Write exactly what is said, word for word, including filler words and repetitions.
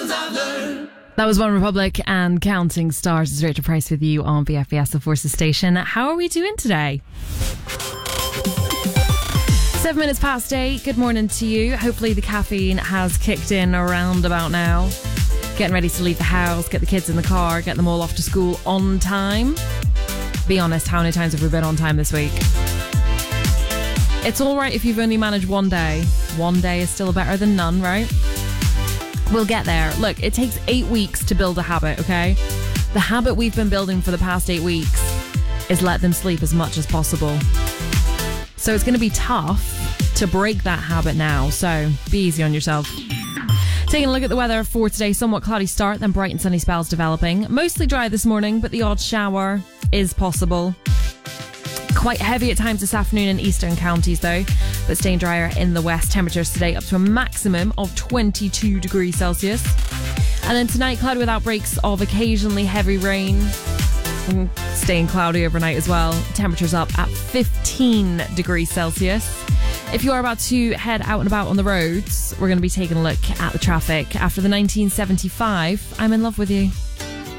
That was One Republic and Counting Stars. It's Rachel Price with you on V F B S, the Forces Station. How are we doing today? Seven minutes past eight. Good morning to you. Hopefully the caffeine has kicked in around about now. Getting ready to leave the house, get the kids in the car, get them all off to school on time. Be honest, how many times have we been on time this week? It's all right if you've only managed one day. One day is still better than none, right? We'll get there. Look, it takes eight weeks to build a habit, okay? The habit we've been building for the past eight weeks is let them sleep as much as possible. So it's going to be tough to break that habit now, so be easy on yourself. Taking a look at the weather for today, somewhat cloudy start, then bright and sunny spells developing. Mostly dry this morning, but the odd shower is possible. Quite heavy at times this afternoon in eastern counties though, but staying drier in the west. Temperatures today up to a maximum of twenty-two degrees Celsius. And then tonight, cloudy with outbreaks of occasionally heavy rain. Staying cloudy overnight as well. Temperatures up at fifteen degrees Celsius. If you are about to head out and about on the roads, we're going to be taking a look at the traffic. After the nineteen seventy-five, I'm in love with you.